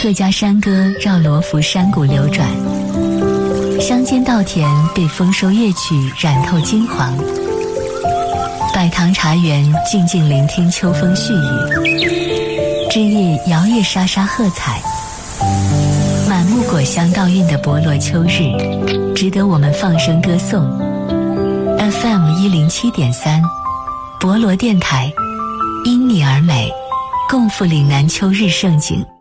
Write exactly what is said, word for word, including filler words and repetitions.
各家山歌绕罗浮山谷流转，乡间稻田被丰收乐曲染透金黄。百塘茶园静静聆听秋风絮语，枝叶摇曳沙沙喝彩。满目果香倒映的博罗秋日，值得我们放声歌颂。F M 一零七点三，博罗电台，因你而美，共赴岭南秋日盛景。